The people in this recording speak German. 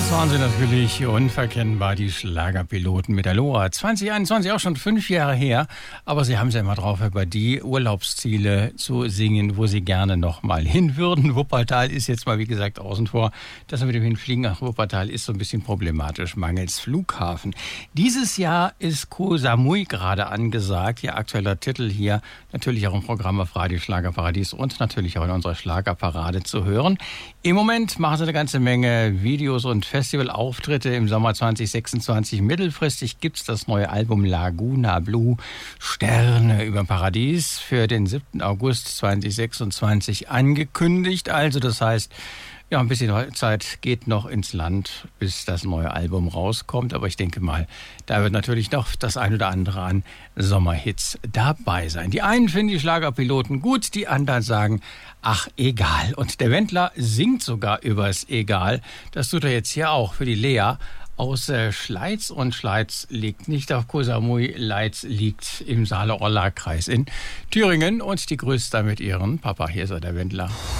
Das waren sie natürlich unverkennbar, die Schlagerpiloten mit der Lora. 2021, auch schon 5 Jahre her, aber sie haben es ja immer drauf, über die Urlaubsziele zu singen, wo sie gerne noch mal hin würden. Wuppertal ist jetzt mal, wie gesagt, außen vor. Das mit dem Hinfliegen nach Wuppertal ist so ein bisschen problematisch, mangels Flughafen. Dieses Jahr ist Koh Samui gerade angesagt, ihr aktueller Titel hier, natürlich auch im Programm auf Radio Schlagerparadies und natürlich auch in unserer Schlagerparade zu hören. Im Moment machen sie eine ganze Menge Videos und Festivalauftritte im Sommer 2026. Mittelfristig gibt's das neue Album Laguna Blue, Sterne über Paradies, für den 7. August 2026 angekündigt. Also das heißt, ja, ein bisschen Zeit geht noch ins Land, bis das neue Album rauskommt. Aber ich denke mal, da wird natürlich noch das ein oder andere an Sommerhits dabei sein. Die einen finden die Schlagerpiloten gut, die anderen sagen, ach, egal. Und der Wendler singt sogar übers Egal. Das tut er jetzt hier auch für die Lea aus Schleiz. Und Schleiz liegt nicht auf Koh Samui, Leiz liegt im Saale-Orla-Kreis in Thüringen. Und die grüßt da mit ihrem Papa. Hier ist er, der Wendler.